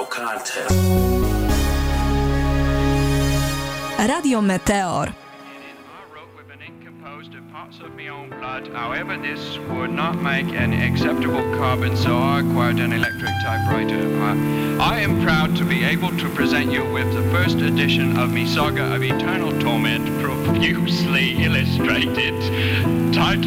contest. Radio Meteor. Parts of my own blood. However, this would not make an acceptable carbon, so I acquired an electric typewriter. I am proud to be able to present you with the first edition of my saga of eternal torment, profusely illustrated, titled